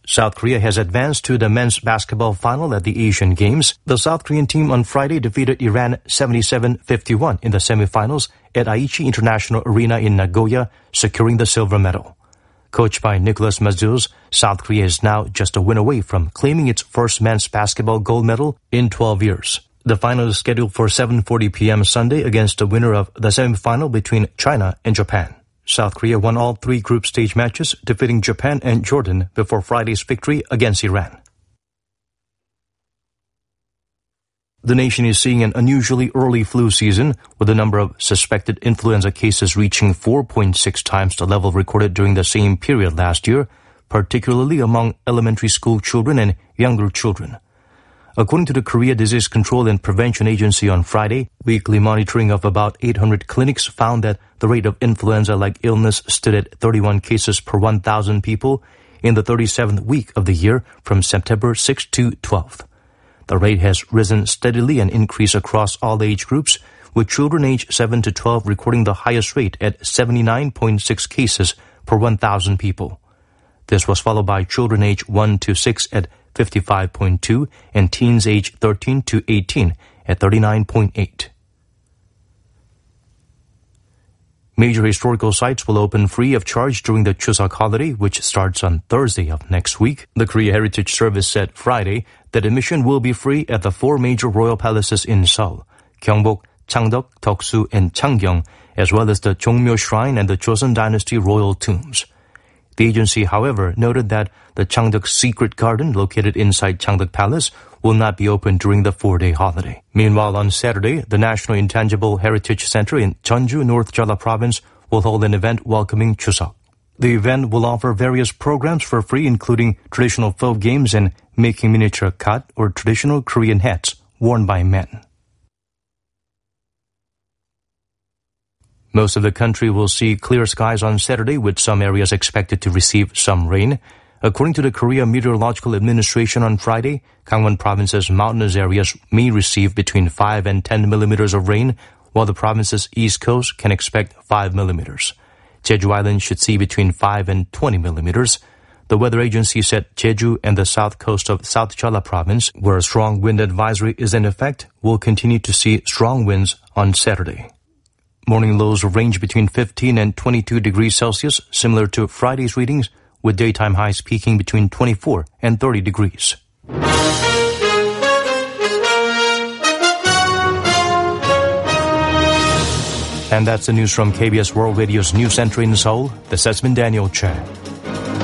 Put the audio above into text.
South Korea has advanced to the men's basketball final at the Asian Games. The South Korean team on Friday defeated Iran 77-51 in the semifinals at Aichi International Arena in Nagoya, securing the silver medal. Coached by Nicholas Mazuz, South Korea is now just a win away from claiming its first men's basketball gold medal in 12 years. The final is scheduled for 7:40 p.m. Sunday against the winner of the semifinal between China and Japan. South Korea won all 3 group stage matches, defeating Japan and Jordan before Friday's victory against Iran. The nation is seeing an unusually early flu season, with the number of suspected influenza cases reaching 4.6 times the level recorded during the same period last year, particularly among elementary school children and younger children. According to the Korea Disease Control and Prevention Agency on Friday, weekly monitoring of about 800 clinics found that the rate of influenza-like illness stood at 31 cases per 1,000 people in the 37th week of the year from September 6 to 12th. The rate has risen steadily and increased across all age groups, with children aged 7 to 12 recording the highest rate at 79.6 cases per 1,000 people. This was followed by children aged 1 to 6 at 55.2 and teens aged 13 to 18 at 39.8. Major historical sites will open free of charge during the Chuseok holiday, which starts on Thursday of next week. The Korea Heritage Service said Friday that admission will be free at the 4 major royal palaces in Seoul, Gyeongbok, Changdeok, Deoksu, and Changgyeong, as well as the Jongmyo Shrine and the Joseon Dynasty royal tombs. The agency, however, noted that the Changdeok Secret Garden located inside Changdeok Palace will not be open during the 4-day holiday. Meanwhile, on Saturday, the National Intangible Heritage Center in Jeonju, North Jeolla Province, will hold an event welcoming Chuseok. The event will offer various programs for free, including traditional folk games and making miniature kat, or traditional Korean hats worn by men. Most of the country will see clear skies on Saturday, with some areas expected to receive some rain. According to the Korea Meteorological Administration on Friday, Gangwon Province's mountainous areas may receive between 5 and 10 millimeters of rain, while the province's east coast can expect 5 millimeters. Jeju Island should see between 5 and 20 millimeters. The weather agency said Jeju and the south coast of South Jeolla Province, where a strong wind advisory is in effect, will continue to see strong winds on Saturday. Morning lows range between 15 and 22 degrees Celsius, similar to Friday's readings, with daytime highs peaking between 24 and 30 degrees. And that's the news from KBS World Radio's News Center in Seoul. This has been Daniel Chen.